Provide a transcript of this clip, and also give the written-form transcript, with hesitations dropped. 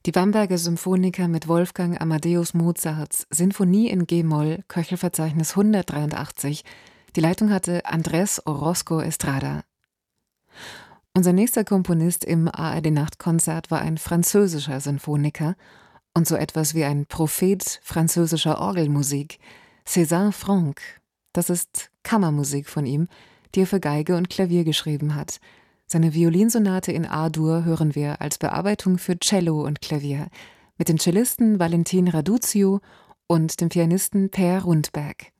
Die Bamberger Symphoniker mit Wolfgang Amadeus Mozarts Sinfonie in G-Moll, Köchelverzeichnis 183. Die Leitung hatte Andrés Orozco Estrada. Unser nächster Komponist im ARD-Nachtkonzert war ein französischer Sinfoniker und so etwas wie ein Prophet französischer Orgelmusik, César Franck. Das ist Kammermusik von ihm, die er für Geige und Klavier geschrieben hat. Seine Violinsonate in A-Dur hören wir als Bearbeitung für Cello und Klavier mit dem Cellisten Valentin Raduzio und dem Pianisten Per Rundberg.